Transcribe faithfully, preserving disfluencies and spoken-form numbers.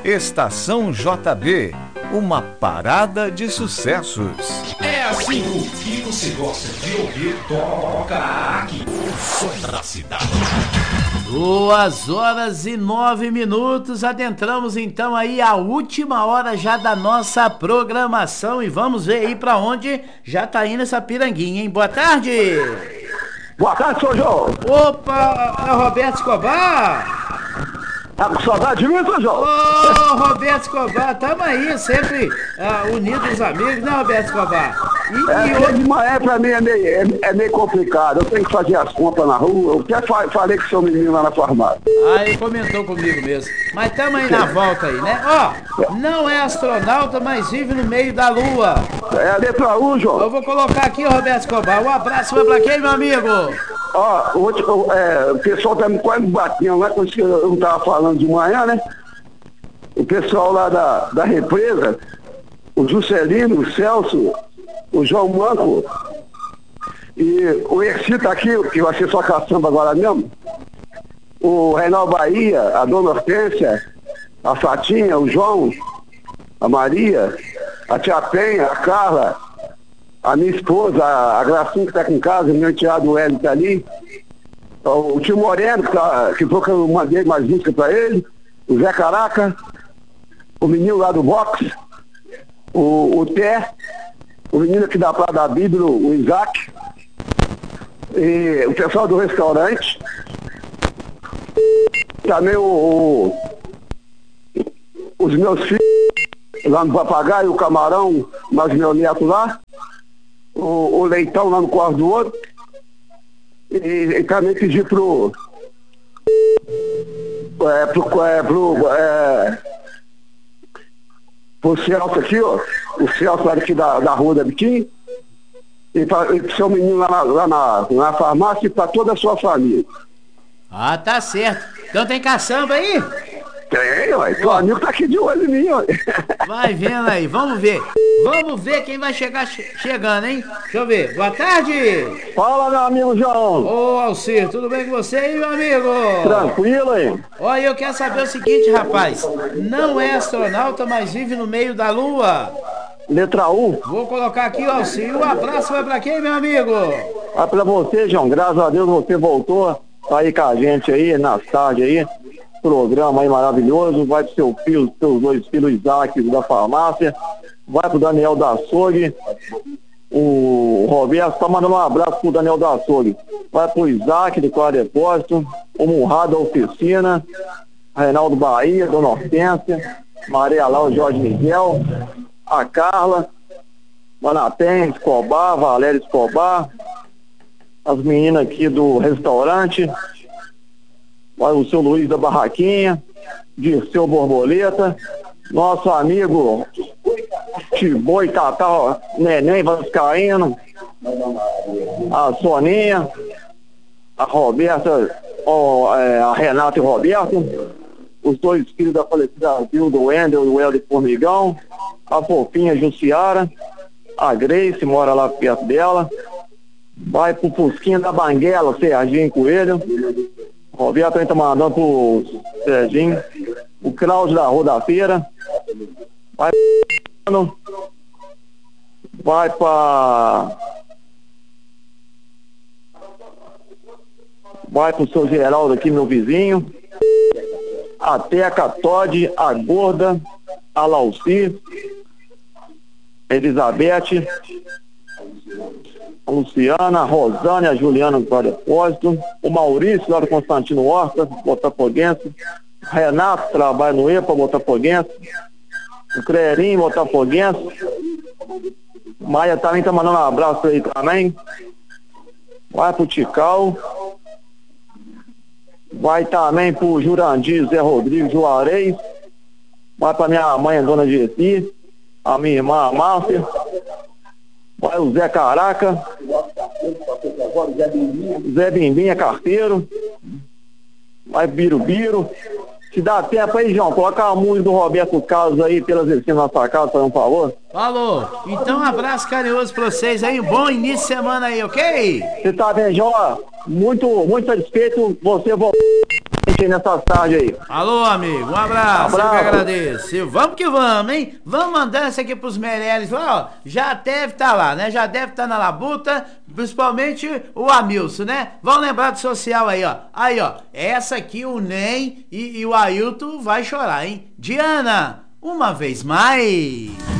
Estação J B, uma parada de sucessos. É assim o que você gosta de ouvir, toca aqui. O som da cidade. Duas horas e nove minutos, adentramos então aí a última hora já da nossa programação e vamos ver aí pra onde já tá indo essa piranguinha, hein? Boa tarde! Boa tarde, senhor João! Opa, é o Roberto Escobar? Tá com saudade de mim, senhor João? Ô, Roberto Escobar, tamo aí sempre uh, unidos os amigos, né, Roberto Escobar? E, é, e hoje... de manhã pra mim é meio, é, é meio complicado, eu tenho que fazer as compras na rua, eu até fa falei com o seu menino lá na farmácia. Ah, ele comentou comigo mesmo. Mas tamo aí na volta aí, né? Ó, não é astronauta, mas vive no meio da lua. É a letra U, João. Eu vou colocar aqui, Roberto Escobar, um abraço vai pra quem, meu amigo? Ó, o, é, o pessoal tá me quase batendo lá, quando eu não tava falando de manhã, né? O pessoal lá da, da represa, o Juscelino, o Celso, o João Manco e o Erci tá aqui, que vai ser só caçamba agora mesmo. O Reinaldo Bahia, a Dona Hortência, a Fatinha, o João, a Maria, a Tia Penha, a Carla, a minha esposa, a Gracinha que tá aqui em casa, o meu enteado Hélio tá ali, o tio Moreno, que, tá, que foi que eu mandei mais música pra ele, o Zé Caraca, o menino lá do boxe, o, o Té, o menino aqui da Praia da Bíblia, o Isaac, e o pessoal do restaurante, também o, o, os meus filhos lá no Papagaio, o Camarão, mas meu neto lá, o, o Leitão lá no quarto do outro, e, e também pedi pro é, pro, é, pro, é, pro Celso aqui, ó, o Celso lá aqui da, da rua da Biquim, e para o seu menino lá, na, lá na, na farmácia e para toda a sua família. Ah, tá certo. Então tem caçamba aí? Tem, ué. Teu amigo tá aqui de olho em mim, ué. Vai vendo aí, vamos ver. Vamos ver quem vai chegar che chegando, hein? Deixa eu ver. Boa tarde! Fala, meu amigo João. Ô, Alcir, tudo bem com você aí, meu amigo? Tranquilo, hein? Olha, eu quero saber o seguinte, rapaz. Não é astronauta, mas vive no meio da lua. Letra U. Vou colocar aqui, Alcir. Um abraço vai pra quem, meu amigo? Ah, pra você, João. Graças a Deus você voltou. Tá aí com a gente aí, nas tardes aí. Programa aí maravilhoso. Vai pro seu filho, seus dois filhos Isaac da farmácia. Vai pro Daniel da Açougue. O Roberto tá mandando um abraço pro Daniel da Açougue. Vai pro Isaac do Claro Depósito. O Murrado da Oficina. Reinaldo Bahia, Dona Hortência. Maria Lau, Jorge Miguel. A Carla. Manatem, Escobar, Valério Escobar. As meninas aqui do restaurante. O seu Luiz da Barraquinha. Dirceu Borboleta. Nosso amigo Tiboi, Tatá, Neném Vascaíno, a Soninha, a Roberta, ó, é, a Renata e o Roberto, os dois filhos da falecida Vilda, o Wendel e o Helder Formigão, a fofinha Jussiara, a Grace, mora lá perto dela, vai pro Fusquinha da Banguela, Serginho Coelho, o Roberto também tá mandando pro Serginho, o Cláudio da Rua da Feira, vai vai pra vai pro seu Geraldo aqui, meu vizinho, a Teca, a Todd, a Gorda, a Lauci, Elizabeth, a Luciana, a Rosane, a Juliana do Depósito, o Maurício lá do Constantino Horta, Botafoguense, Renato, trabalha no E P A, Botafoguense, o Crerinho, Botafoguense, Maia também tá mandando um abraço aí também, vai pro Tical, vai também pro Jurandir, Zé Rodrigues, Juarez, vai pra minha mãe, a Dona Gessi, a minha irmã, a Márcia, vai o Zé Caraca, Zé Bimbinha, carteiro, vai Birubiru. Se dá tempo aí, João, coloca a música do Roberto Carlos aí pelas esquinas da sua casa, por favor. Falou. Então um abraço carinhoso pra vocês aí, um bom início de semana aí, ok? Você tá bem, João? Muito, muito satisfeito, você voltou gente aí nessas tardes aí. Alô, amigo, um abraço, Abraço. eu que agradeço. E vamos que vamos, hein? Vamos mandando essa aqui pros Meirelles. Ó, já deve estar lá, né? Já deve estar na labuta, principalmente o Amilson, né? Vamos lembrar do social aí, ó. Aí, ó, essa aqui o Nem e, e o Ailton vai chorar, hein? Diana, uma vez mais.